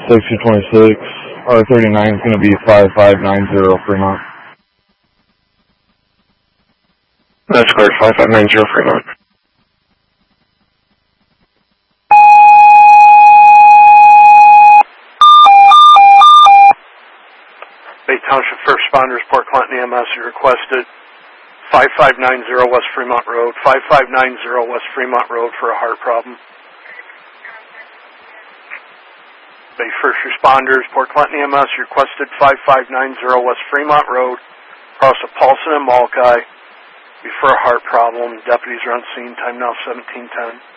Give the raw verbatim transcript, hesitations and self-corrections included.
six two twenty-six. R thirty-nine is going to be five five nine zero Fremont. That's clear, five five nine zero Fremont. Bay Township First Responders, Port Clinton E M S, you requested five five nine zero West Fremont Road, five five nine zero West Fremont Road for a heart problem. Bay First Responders, Port Clinton E M S, you requested five five nine zero West Fremont Road, across of Paulson and Malkai, for a heart problem. Deputies are on scene, time now seventeen ten.